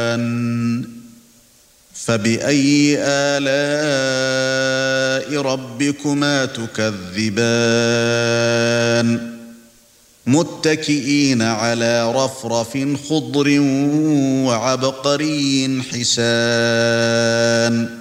الجان فبأي آلاء ربكما تكذبان متكئين على رفرف خضر وعبقري حسان